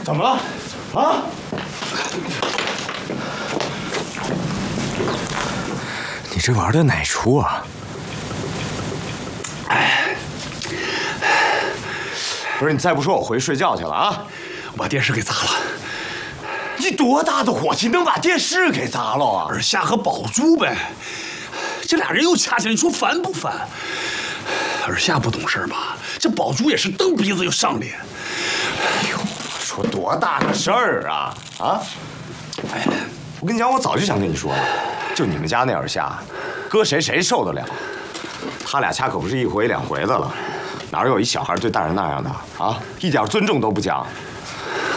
怎么了？啊？你这玩的哪出啊？哎，不是你再不说，我回去睡觉去了啊！ 我把电视给砸了。 你多大的火气能把电视给砸了啊？ 尔夏和宝珠呗，这俩人又掐起来，你说烦不烦？尔夏不懂事吧？这宝珠也是蹬鼻子又上脸。 哎呦，说多大个事儿啊！啊！哎，我跟你讲，我早就想跟你说了，就你们家那尔夏，搁谁受得了？他俩掐可不是一回两回的了，哪有一小孩对大人那样的啊？一点尊重都不讲。